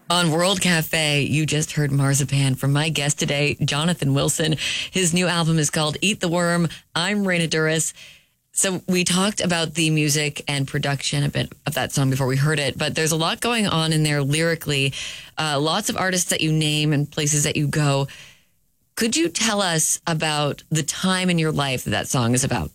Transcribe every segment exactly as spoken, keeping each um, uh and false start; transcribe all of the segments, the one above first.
On World Cafe, you just heard Marzipan from my guest today, Jonathan Wilson. His new album is called Eat the Worm. I'm Raina Duras. So we talked about the music and production a bit of that song before we heard it, but there's a lot going on in there lyrically. Uh, lots of artists that you name and places that you go. Could you tell us about the time in your life that that song is about?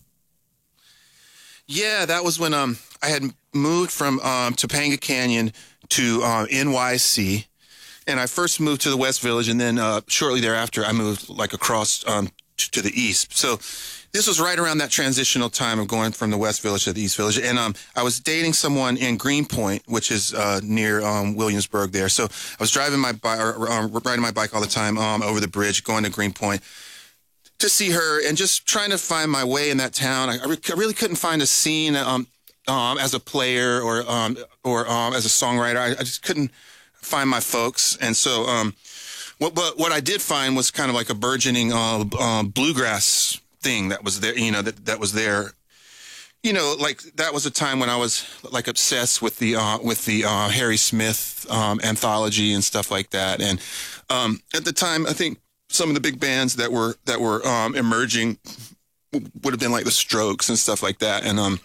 Yeah, that was when um I had moved from um, Topanga Canyon to uh, N Y C, and I first moved to the West Village, and then uh, shortly thereafter I moved like across um, t- to the East. So this was right around that transitional time of going from the West Village to the East Village, and um, I was dating someone in Greenpoint, which is uh, near um, Williamsburg there. So I was driving my bike, or, um, riding my bike all the time um, over the bridge, going to Greenpoint to see her, and just trying to find my way in that town. I, I, re- I really couldn't find a scene um, um, as a player or um, or um, as a songwriter. I, I just couldn't find my folks, and so um, what, what what I did find was kind of like a burgeoning uh, uh, bluegrass thing that was there. You know that that was there. You know, like that was a time when I was like obsessed with the uh, with the uh, Harry Smith um, anthology and stuff like that. And um, at the time, I think some of the big bands that were that were um, emerging would have been like the Strokes and stuff like that. And um,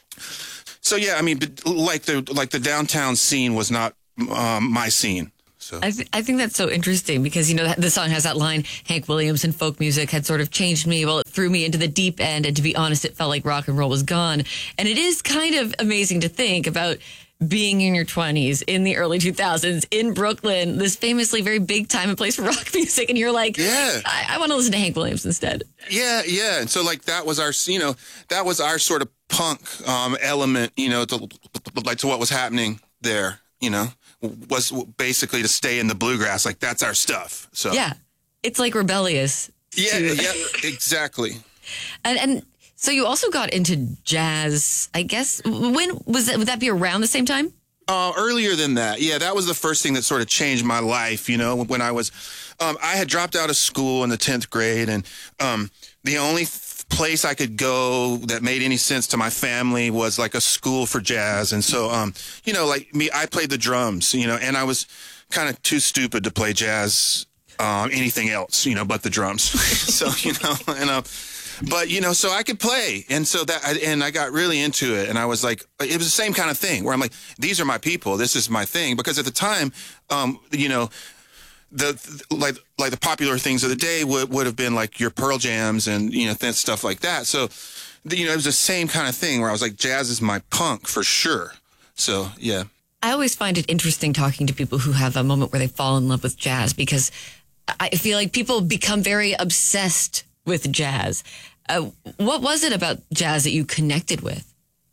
so yeah, I mean, like the like the downtown scene was not um, my scene. So I, th- I think that's so interesting because, you know, the song has that line, Hank Williams and folk music had sort of changed me. Well, it threw me into the deep end. And to be honest, it felt like rock and roll was gone. And it is kind of amazing to think about being in your twenties in the early two thousands in Brooklyn, this famously very big time and place for rock music. And you're like, yeah, I, I want to listen to Hank Williams instead. Yeah, yeah. And so like that was our, you know, that was our sort of punk um, element, you know, to like to what was happening there, you know. Was basically to stay in the bluegrass. Like, that's our stuff. So yeah, it's like rebellious. Yeah, to... yeah, exactly. And and so you also got into jazz, I guess. When was that? Would that be around the same time? Uh, earlier than that. Yeah, that was the first thing that sort of changed my life, you know, when I was, um, I had dropped out of school in the tenth grade, and um, the only th- place I could go that made any sense to my family was like a school for jazz. And so, um, you know, like me, I played the drums, you know, and I was kind of too stupid to play jazz, um, anything else, you know, but the drums. So, you know, and, uh, but, you know, so I could play. And so that, I, and I got really into it. And I was like, it was the same kind of thing where I'm like, these are my people. This is my thing. Because at the time, um, you know, the like like the popular things of the day would would have been like your Pearl Jams and, you know, th- stuff like that. So, you know, it was the same kind of thing where I was like, jazz is my punk for sure. So, yeah. I always find it interesting talking to people who have a moment where they fall in love with jazz, because I feel like people become very obsessed with jazz. Uh, what was it about jazz that you connected with?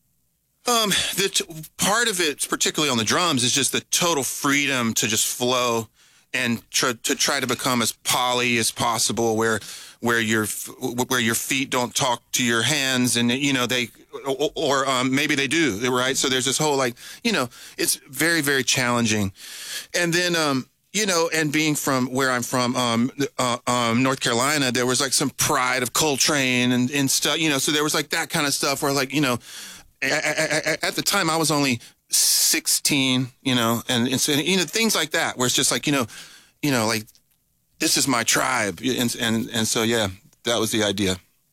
Um, the t- part of it, particularly on the drums, is just the total freedom to just flow and try, to try to become as poly as possible, where where your where your feet don't talk to your hands, and you know they or, or um, maybe they do, right? So there's this whole like you know it's very very challenging, and then um you know and being from where I'm from um uh, um North Carolina, there was like some pride of Coltrane and and stuff, you know, so there was like that kind of stuff where like you know at, at the time I was only sixteen, you know, and, and so, you know, things like that, where it's just like, you know, you know, like, this is my tribe. And, and, and so, yeah, that was the idea.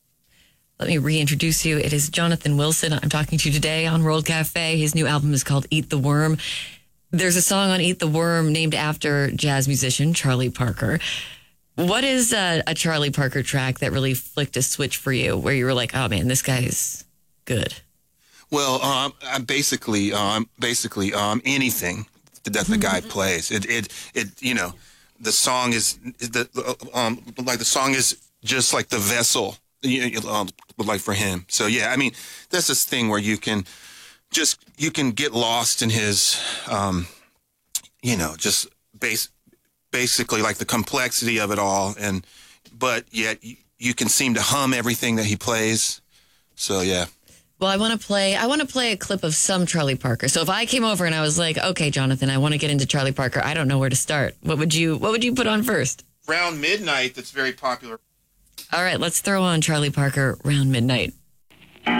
Let me reintroduce you. It is Jonathan Wilson. I'm talking to you today on World Cafe. His new album is called Eat the Worm. There's a song on Eat the Worm named after jazz musician Charlie Parker. What is a, a Charlie Parker track that really flicked a switch for you, where you were like, oh man, this guy's good? Well, um, I'm basically, um, basically, um, anything that the guy plays. It, it, it, you know, the song is the, um, like the song is just like the vessel, um, like for him. So yeah, I mean, that's this thing where you can just you can get lost in his, um, you know, just base, basically like the complexity of it all, and but yet you, you can seem to hum everything that he plays. So yeah. Well, I want to play, I want to play a clip of some Charlie Parker. So if I came over and I was like, okay, Jonathan, I want to get into Charlie Parker, I don't know where to start. What would you, what would you put on first? Round Midnight, that's very popular. All right, let's throw on Charlie Parker, Round Midnight.